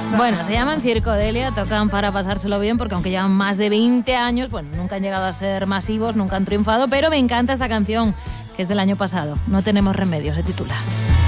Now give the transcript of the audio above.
Bueno, se llaman Circodelia, tocan para pasárselo bien porque aunque llevan más de 20 años, bueno, nunca han llegado a ser masivos, nunca han triunfado, pero me encanta esta canción que es del año pasado. No tenemos remedio, se titula.